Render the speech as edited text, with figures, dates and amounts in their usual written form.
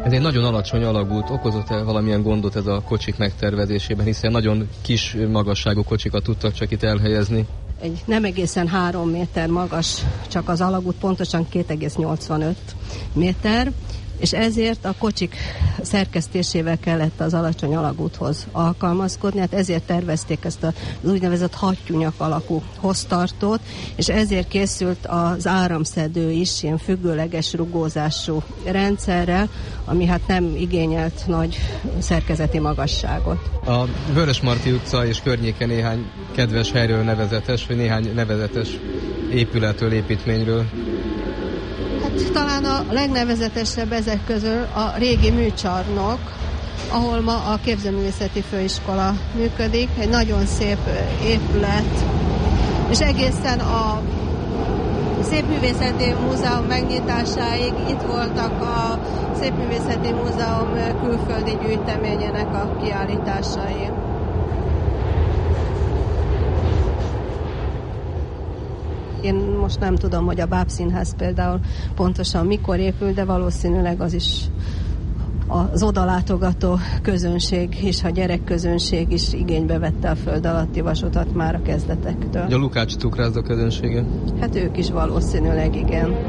Ez egy nagyon alacsony alagút. Okozott-e valamilyen gondot ez a kocsik megtervezésében, hiszen nagyon kis magasságú kocsikat tudtak csak itt elhelyezni? Egy nem egészen 3 méter magas, csak az alagút, pontosan 2,85 méter, és ezért a kocsik szerkesztésével kellett az alacsony alagúthoz alkalmazkodni, hát ezért tervezték ezt az úgynevezett hattyúnyak alakú hoztartót, és ezért készült az áramszedő is ilyen függőleges rugózású rendszerrel, ami hát nem igényelt nagy szerkezeti magasságot. A Vörösmarty utca és környéke néhány kedves helyről nevezetes, vagy néhány nevezetes épületről, építményről. Hát talán a legnevezetesebb ezek közül a régi műcsarnok, ahol ma a Képzőművészeti Főiskola működik, egy nagyon szép épület, és egészen a Szépművészeti Múzeum megnyitásáig itt voltak a Szépművészeti Múzeum külföldi gyűjteményének a kiállításai. Én most nem tudom, hogy a Bábszínház például pontosan mikor épül, de valószínűleg az is az odalátogató közönség és a gyerekközönség is igénybe vette a föld alatti vasutat már a kezdetektől. A Lukács cukrászda közönsége? Hát ők is valószínűleg igen.